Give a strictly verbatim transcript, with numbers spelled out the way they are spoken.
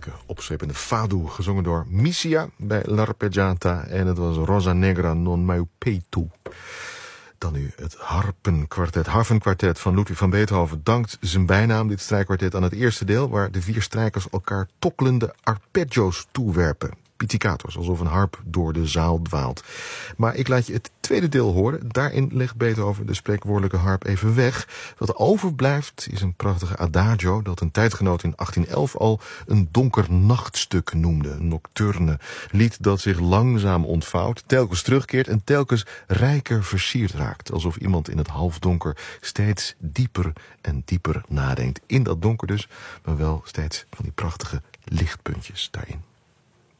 heerlijke, opzwepende fado, gezongen door Misia bij L'Arpeggiata. En het was Rosa Negra non mai petu. Dan nu het harpenkwartet, harfenkwartet van Ludwig van Beethoven. Dankt zijn bijnaam, dit strijkkwartet, aan het eerste deel, waar de vier strijkers elkaar tokkelende arpeggio's toewerpen. Pizzicato's, alsof een harp door de zaal dwaalt. Maar ik laat je het tweede deel horen. Daarin legt Beethoven de spreekwoordelijke harp even weg. Wat overblijft is een prachtige adagio dat een tijdgenoot in achttien elf al een donker nachtstuk noemde. Een nocturne lied dat zich langzaam ontvouwt, telkens terugkeert en telkens rijker versierd raakt. Alsof iemand in het halfdonker steeds dieper en dieper nadenkt. In dat donker dus, maar wel steeds van die prachtige lichtpuntjes daarin.